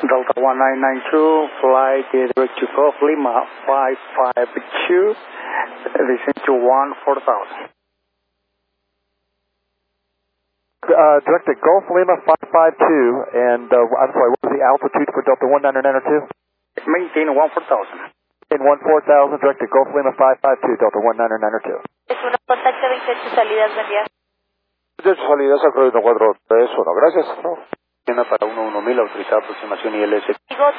Delta 1992, flight direct to Golf Lima 552, descend to 14,000. Direct to Golf Lima 552, and I'm sorry, what was the altitude for Delta 1992? Maintain 14,000. In 14,000, direct to Golf Lima 552, Delta 1992. Es una contacto 28 salidas, buen día. 28 salidas, acrónimo 431, gracias. Para 11000, autorizada aproximación ILS